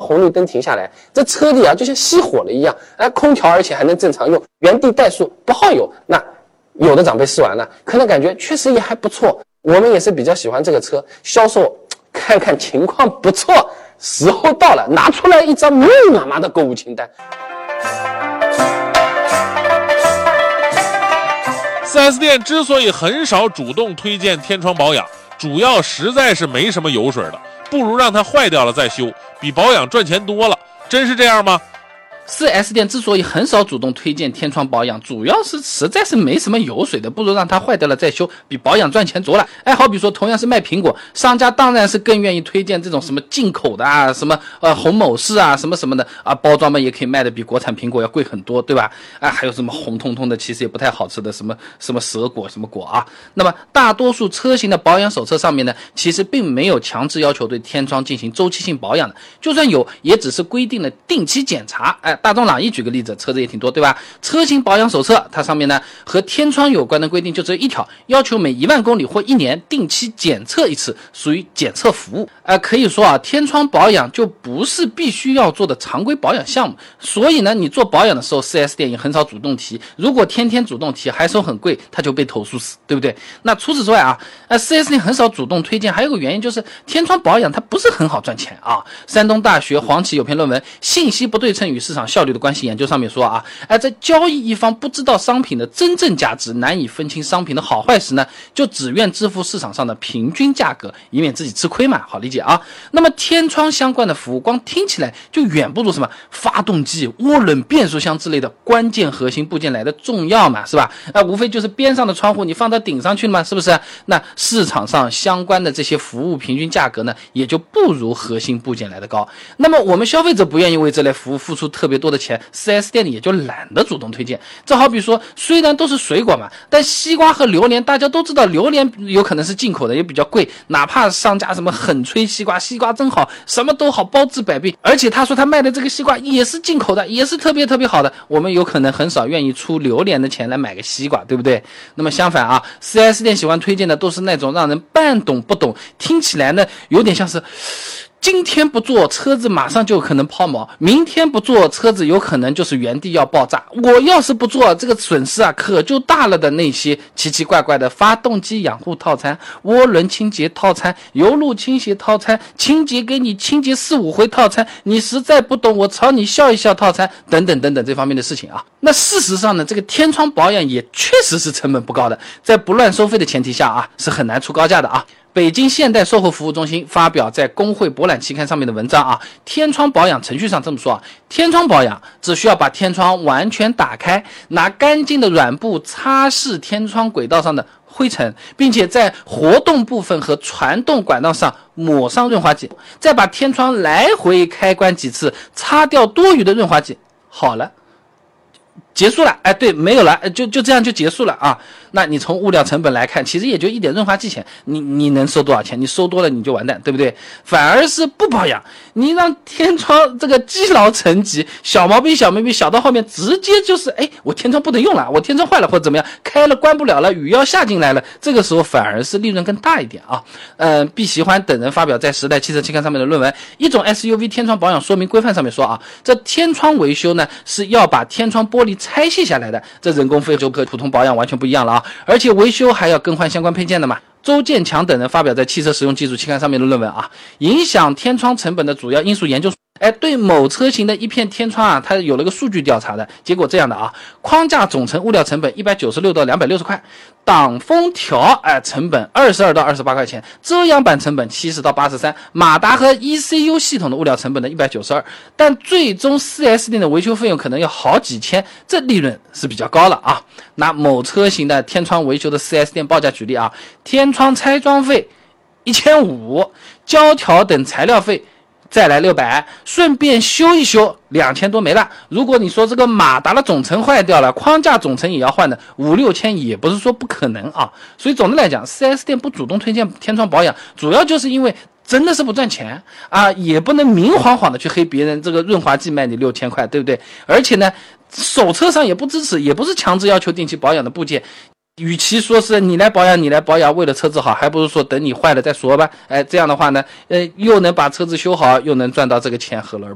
红绿灯停下来，这车里啊就像熄火了一样，空调而且还能正常用，原地怠速不耗油。那有的长辈试完了，可能感觉确实也还不错，我们也是比较喜欢这个车，销售看看情况不错，时候到了，拿出来一张密密麻麻的购物清单。 4S 店之所以很少主动推荐天窗保养，主要实在是没什么油水的，不如让它坏掉了再修，比保养赚钱多了。真是这样吗 ？4S 店之所以很少主动推荐天窗保养，主要是实在是没什么油水的，不如让它坏掉了再修，比保养赚钱多了。好比说同样是卖苹果，商家当然是更愿意推荐这种什么进口的啊，什么红某士啊，什么什么的啊，包装们也可以卖的比国产苹果要贵很多，对吧？还有什么红彤彤的其实也不太好吃的什么蛇果什么果啊。那么大多数车型的保养手册上面呢，其实并没有强制要求对天窗进行周期性保养的，就算有，也只是规定了定期检查。大众朗逸举个例子，车子也挺多，对吧？车型保养手册它上面呢和天窗有关的规定就只有一条，要求每1万公里或1年定期检测一次，属于检测服务。可以说啊，天窗保养就不是必须要做的常规保养项目，所以呢，你做保养的时候 4S 店也很少主动提，如果天天主动提还收很贵，它就被投诉死，对不对？那除此之外啊，4S 店很少主动推荐，还有个原因就是天窗保养它不是很好赚钱啊。山东大学黄奇有篇论文《信息不对称与市场效率的关系研究》上面说啊，在交易一方不知道商品的真正价值，难以分清商品的好坏时呢，就只愿支付市场上的平均价格，以免自己吃亏嘛，好理解啊。那么天窗相关的服务，光听起来就远不如什么发动机、涡轮变速箱之类的关键核心部件来的重要嘛，是吧？无非就是边上的窗户你放到顶上去了嘛，是不是？那市场上相关的这些服务平均价格呢，也就不如核心部件来的高。那么我们消费者不愿意为这类服务付出特别多的钱， 4S 店里也就懒得主动推荐。这好比说，虽然都是水果嘛，但西瓜和榴莲大家都知道，榴莲有可能是进口的，也比较贵，哪怕商家什么狠吹西瓜，西瓜真好，什么都好，包治百病，而且他说他卖的这个西瓜也是进口的，也是特别特别好的，我们有可能很少愿意出榴莲的钱来买个西瓜，对不对？那么相反啊， 4S 店喜欢推荐的都是那种让人半懂不懂，听起来呢有点像是今天不做车子马上就有可能抛锚，明天不做车子有可能就是原地要爆炸，我要是不做这个损失啊可就大了的那些奇奇怪怪的发动机养护套餐、涡轮清洁套餐、油路倾斜套餐、清洁给你清洁4-5回套餐，你实在不懂我朝你笑一笑套餐等等等等这方面的事情啊。那事实上呢，这个天窗保养也确实是成本不高的，在不乱收费的前提下啊，是很难出高价的啊。北京现代售后服务中心发表在工会博览期刊上面的文章啊，天窗保养程序上这么说啊，天窗保养只需要把天窗完全打开，拿干净的软布擦拭天窗轨道上的灰尘，并且在活动部分和传动管道上抹上润滑剂，再把天窗来回开关几次，擦掉多余的润滑剂，好了，结束了。对，没有了，就这样就结束了啊。那你从物料成本来看，其实也就一点润滑剂钱，你能收多少钱？你收多了你就完蛋，对不对？反而是不保养，你让天窗这个积劳成疾，小毛病小到后面直接就是我天窗不能用了，我天窗坏了或者怎么样，开了关不了了，雨要下进来了，这个时候反而是利润更大一点啊。毕习欢等人发表在《时代汽车期刊》上面的论文《一种 SUV 天窗保养说明规范》上面说啊，这天窗维修呢是要把天窗玻璃拆卸下来的，这人工费就和普通保养完全不一样了啊，而且维修还要更换相关配件的嘛。周建强等人发表在《汽车实用技术期刊》上面的论文啊，影响天窗成本的主要因素研究。对某车型的一片天窗啊，它有了个数据调查的结果，这样的啊，框架总成物料成本196到260块，挡风条成本22到28块钱，遮阳板成本70到83，马达和 ECU 系统的物料成本的192，但最终 4S 店的维修费用可能要好几千，这利润是比较高了啊。拿某车型的天窗维修的 4S 店报价举例啊，天窗拆装费1500，胶条等材料费再来600，顺便修一修2000多没了。如果你说这个马达的总成坏掉了，框架总成也要换的，5-6千也不是说不可能啊。所以总的来讲 4S 店不主动推荐天窗保养，主要就是因为真的是不赚钱啊，也不能明晃晃的去黑别人这个润滑剂卖你6000块，对不对？而且呢，手册上也不支持，也不是强制要求定期保养的部件。与其说是你来保养，为了车子好，还不如说等你坏了再说吧。这样的话呢，又能把车子修好，又能赚到这个钱，何乐而不为。